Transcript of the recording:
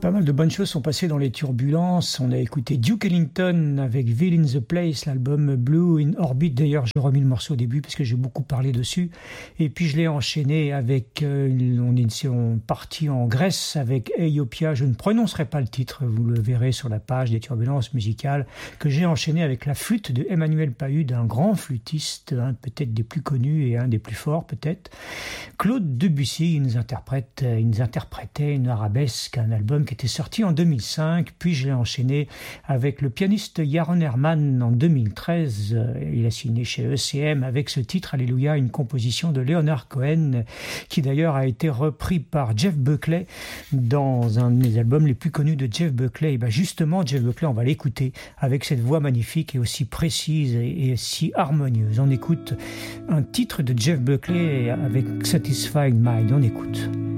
Pas mal de bonnes choses sont passées dans les turbulences. On a écouté Duke Ellington avec Veil in the Place, l'album Blue in Orbit. D'ailleurs, j'ai remis le morceau au début parce que j'ai beaucoup parlé dessus. Et puis, je l'ai enchaîné avec... on est parti en Grèce avec Eyopia. Je ne prononcerai pas le titre, vous le verrez sur la page des turbulences musicales, que j'ai enchaîné avec la flûte de Emmanuel Pahud, un grand flûtiste, peut-être des plus connus et un des plus forts peut-être. Claude Debussy, il nous interprétait une arabesque, un album qui était sorti en 2005, puis je l'ai enchaîné avec le pianiste Yaron Herman en 2013. Il a signé chez ECM avec ce titre, Alléluia, une composition de Leonard Cohen, qui d'ailleurs a été repris par Jeff Buckley dans un des albums les plus connus de Jeff Buckley. Et bien justement, Jeff Buckley, on va l'écouter avec cette voix magnifique et aussi précise et si harmonieuse. On écoute un titre de Jeff Buckley avec Satisfied Mind, on écoute.